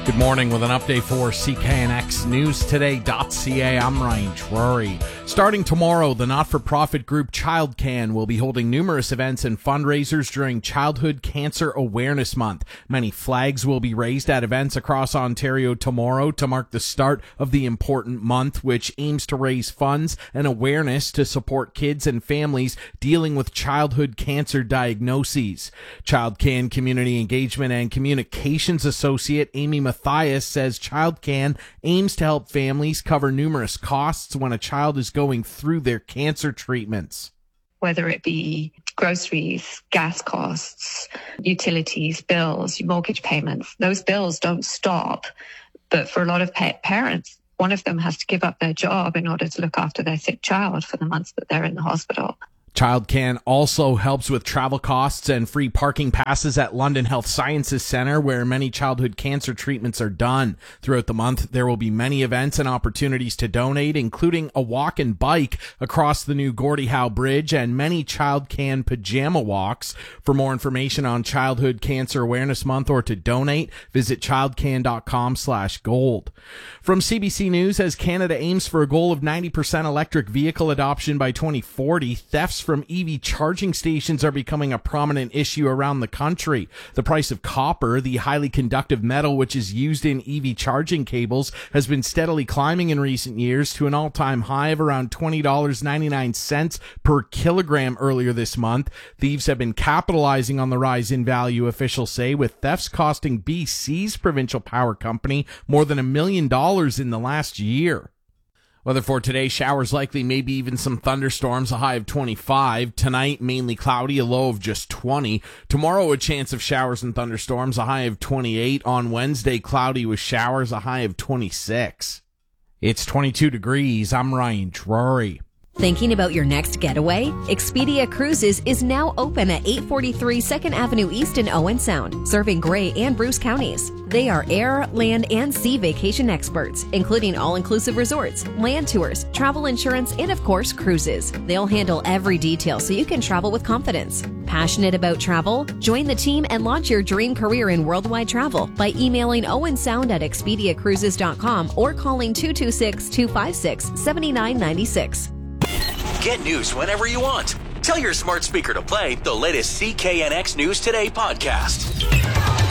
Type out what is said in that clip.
Good morning with an update for CKNX News Today.ca. I'm Ryan Drury. Starting tomorrow, the not-for-profit group ChildCan will be holding numerous events and fundraisers during Childhood Cancer Awareness Month. Many flags will be raised at events across Ontario tomorrow to mark the start of the important month, which aims to raise funds and awareness to support kids and families dealing with childhood cancer diagnoses. ChildCan Community Engagement and Communications Associate Amy Mathias says ChildCan aims to help families cover numerous costs when a child is going through their cancer treatments. Whether it be groceries, gas costs, utilities, bills, mortgage payments, those bills don't stop. But for a lot of parents, one of them has to give up their job in order to look after their sick child for the months that they're in the hospital. ChildCan also helps with travel costs and free parking passes at London Health Sciences Centre, where many childhood cancer treatments are done. Throughout the month, there will be many events and opportunities to donate, including a walk and bike across the new Gordie Howe Bridge and many ChildCan pajama walks. For more information on Childhood Cancer Awareness Month or to donate, visit childcan.com/gold. From CBC News, as Canada aims for a goal of 90% electric vehicle adoption by 2040, thefts from EV charging stations are becoming a prominent issue around the country. The price of copper, the highly conductive metal which is used in EV charging cables, has been steadily climbing in recent years to an all-time high of around $20.99 per kilogram earlier this month. Thieves have been capitalizing on the rise in value, officials say, with thefts costing BC's provincial power company more than $1 million in the last year. Weather for today, showers likely, maybe even some thunderstorms, a high of 25. Tonight, mainly cloudy, a low of just 20. Tomorrow, a chance of showers and thunderstorms, a high of 28. On Wednesday, cloudy with showers, a high of 26. It's 22 degrees. I'm Ryan Drury. Thinking about your next getaway? Expedia Cruises is now open at 843 2nd Avenue East in Owen Sound, serving Grey and Bruce counties. They are air, land, and sea vacation experts, including all-inclusive resorts, land tours, travel insurance, and of course, cruises. They'll handle every detail so you can travel with confidence. Passionate about travel? Join the team and launch your dream career in worldwide travel by emailing owensound@expediacruises.com or calling 226-256-7996. Get news whenever you want. Tell your smart speaker to play the latest CKNX News Today podcast.